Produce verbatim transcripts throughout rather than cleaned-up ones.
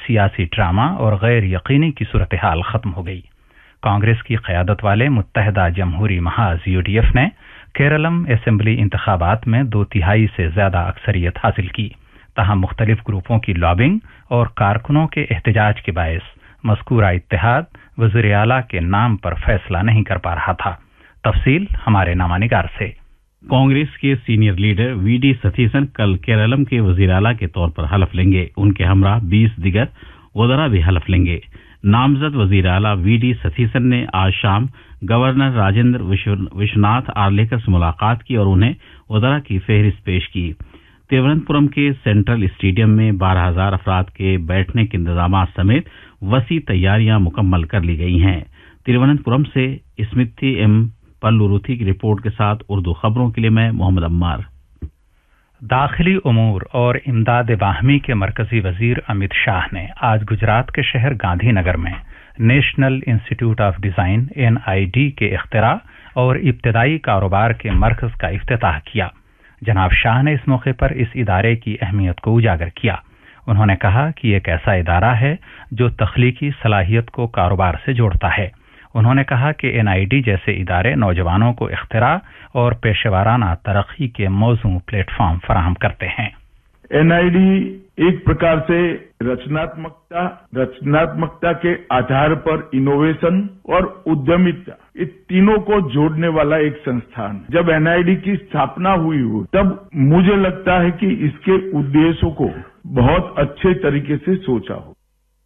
सियासी ड्रामा और गैर यकीनी की सूरत हाल खत्म हो गई। कांग्रेस की क़यादत वाले मुत्तहदा जमहूरी महाज यूडीएफ ने केरलम असेंबली इंतखाबात में दो तिहाई से ज्यादा अक्सरियत हासिल की। तहां मुख्तलिफ ग्रुपों की लॉबिंग और कारकुनों के एहतजाज के बायस मज़कूरा इत्तेहाद वज़ीर आला के नाम पर फैसला नहीं कर पा रहा था। तफसील हमारे नामानिगार से। कांग्रेस के senior leader we D Satheesan कल केरलम के वज़ीर आला के तौर पर हलफ लेंगे। उनके हमरा बीस दिगर वज़रा भी हलफ लेंगे। नामजद वज़ीर आला वी डी सतीसन ने आज शाम गवर्नर राजेंद्र विश्वनाथ आर्लेकर से मुलाकात की और उन्हें वज़रा की फहरिस्त पेश की। तिरुवनंतपुरम के सेंट्रल स्टेडियम में बारह हजार अफराद के बैठने के इंतजाम समेत वसी तैयारियां मुकम्मल कर ली गई हैं। तिरुवनंतपुरम से स्मृति एम पल्लुरुथी की रिपोर्ट के साथ उर्दू खबरों के लिए मैं मोहम्मद अम्मार। दाखिली उमूर और इमदाद बाहमी के मरकजी वजीर अमित शाह ने आज गुजरात के शहर गांधीनगर में national institute of design N I D के इख्तिरा और इब्तदाई कारोबार के मरकज का इफ्तिताह किया। जनाब शाह ने इस मौके पर इस इदारे की अहमियत को उजागर किया। उन्होंने कहा कि एक ऐसा इदारा है जो तख्लीकी सलाहियत को कारोबार से जोड़ता है। उन्होंने कहा कि एन आई डी जैसे इदारे नौजवानों को इख्तिरा और पेशेवराना तरक्की के मौजू प्लेटफॉर्म फराहम करते हैं। एन आई डी एक प्रकार से रचनात्मकता रचनात्मकता के आधार पर इनोवेशन और उद्यमिता इस तीनों को जोड़ने वाला एक संस्थान। जब एन आई डी की स्थापना हुई हो तब मुझे लगता है कि इसके उद्देश्यों को बहुत अच्छे तरीके से सोचा हो।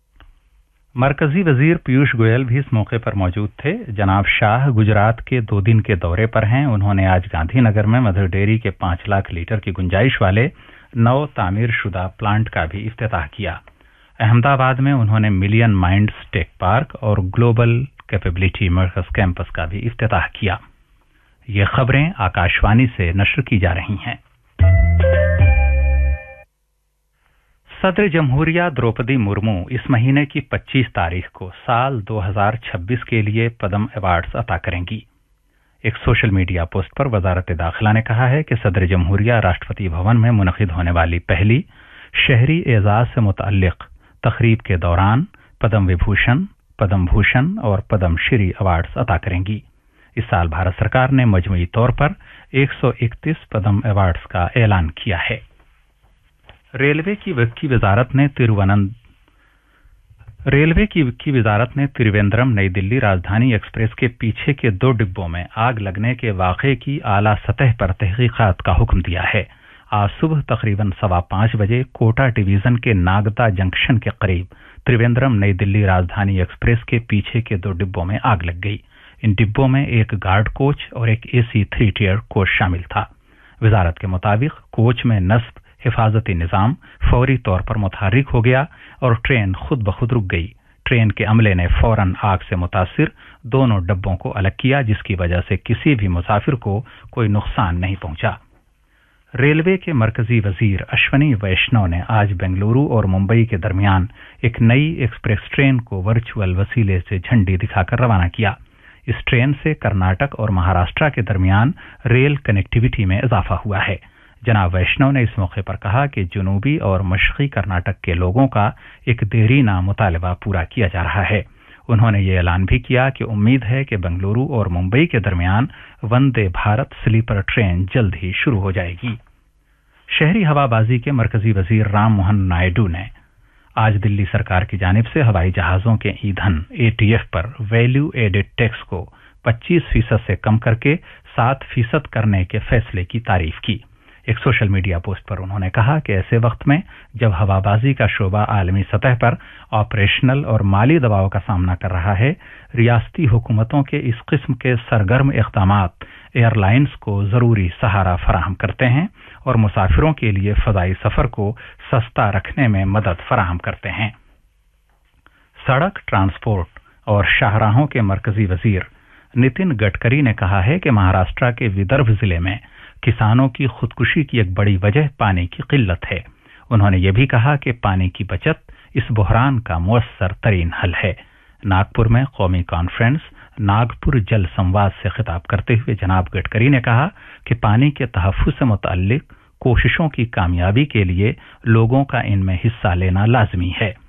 मरकजी वजीर पीयूष गोयल भी इस मौके पर मौजूद थे। जनाब शाह गुजरात के दो दिन के दौरे पर हैं। उन्होंने आज गांधीनगर में मदर डेयरी के पांच लाख लीटर की गुंजाइश वाले नव तामीर शुदा प्लांट का भी इफ्तिताह किया। अहमदाबाद में उन्होंने मिलियन माइंड्स टेक पार्क और ग्लोबल कैपेबिलिटी मरकज कैंपस का भी इफ्तिताह किया। ये खबरें आकाशवाणी से नश्र की जा रही हैं। सदर जमहूरिया द्रौपदी मुर्मू इस महीने की पच्चीस तारीख को साल दो हज़ार छब्बीस के लिए पद्म अवार्ड्स अता करेंगी। एक सोशल मीडिया पोस्ट पर वजारत दाखिला ने कहा है कि सदर जमहूरिया राष्ट्रपति भवन में मुनक़िद होने वाली पहली शहरी एजाज से मुतअल्लिक़ तकरीब के दौरान पद्म विभूषण, पद्म भूषण और पद्म श्री अवार्ड्स अता करेंगी। इस साल भारत सरकार ने मजमूई तौर पर एक सौ इकतीस पद्म अवार्ड्स का ऐलान किया है। रेलवे की की वजारत ने तिरुवनंत रेलवे की की वजारत ने त्रिवेंद्रम नई दिल्ली राजधानी एक्सप्रेस के पीछे के दो डिब्बों में आग लगने के वाक़े की आला सतह पर तहकीकात का हुक्म दिया है। आज सुबह तकरीबन सवा पांच बजे कोटा डिवीजन के नागदा जंक्शन के करीब त्रिवेंद्रम नई दिल्ली राजधानी एक्सप्रेस के पीछे के दो डिब्बों में आग लग गई। इन डिब्बों में एक गार्ड कोच और एक एसी थ्री टियर कोच शामिल था। वजारत के मुताबिक कोच में नस्ब हिफाजती निजाम फौरी तौर पर मुतहर्रिक हो गया और ट्रेन खुद ब खुद रुक गई। ट्रेन के अमले ने फौरन आग से मुतासिर दोनों डब्बों को अलग किया, जिसकी वजह से किसी भी मुसाफिर को कोई नुकसान नहीं पहुंचा। रेलवे के मरकजी वजीर अश्वनी वैष्णव ने आज बेंगलुरु और मुंबई के दरमियान एक नई एक्सप्रेस ट्रेन को वर्चुअल वसीले से झंडी दिखाकर रवाना किया। इस ट्रेन से कर्नाटक और महाराष्ट्र के दरमियान रेल कनेक्टिविटी में इजाफा हुआ है। जनाब वैष्णव ने इस मौके पर कहा कि जुनूबी और मशरकी कर्नाटक के लोगों का एक देरीना मुतालबा पूरा किया जा रहा है। उन्होंने ये ऐलान भी किया कि उम्मीद है कि बेंगलुरु और मुंबई के दरमियान वंदे भारत स्लीपर ट्रेन जल्द ही शुरू हो जाएगी। शहरी हवाबाजी के मरकजी वजीर राम मोहन नायडू ने आज दिल्ली सरकार की जानिब से हवाई जहाजों के ईंधन ए टी एफ पर वैल्यू एडेड टैक्स को पच्चीस फीसद से कम करके सात फीसद करने के फैसले की तारीफ की। एक सोशल मीडिया पोस्ट पर उन्होंने कहा कि ऐसे वक्त में जब हवाबाजी का शोबा आलमी सतह पर ऑपरेशनल और माली दबाव का सामना कर रहा है, रियासती हुकूमतों के इस किस्म के सरगर्म इक़दामात एयरलाइंस को जरूरी सहारा फराहम करते हैं और मुसाफिरों के लिए फ़ज़ाई सफर को सस्ता रखने में मदद फराहम करते हैं। सड़क ट्रांसपोर्ट और शाहराहों के मरकजी वजीर नितिन गडकरी ने कहा है कि महाराष्ट्र के विदर्भ जिले में किसानों की खुदकुशी की एक बड़ी वजह पानी की किल्लत है। उन्होंने ये भी कहा कि पानी की बचत इस बुहरान का मुअस्सर तरीन हल है। नागपुर में कौमी कॉन्फ्रेंस नागपुर जल संवाद से खिताब करते हुए जनाब गडकरी ने कहा कि पानी के तहफ़्फ़ुज़ से मुतअल्लिक़ कोशिशों की कामयाबी के लिए लोगों का इनमें हिस्सा लेना लाजमी है।